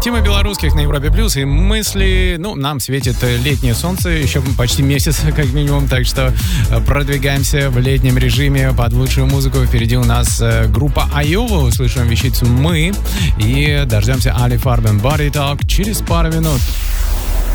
Тима Белорусских на Европе Плюс и мысли. Нам светит летнее солнце, еще почти месяц, как минимум, так что продвигаемся в летнем режиме под лучшую музыку. Впереди у нас группа Айова, услышим вещицу «Мы» и дождемся Али Фарбен Body Talk через пару минут.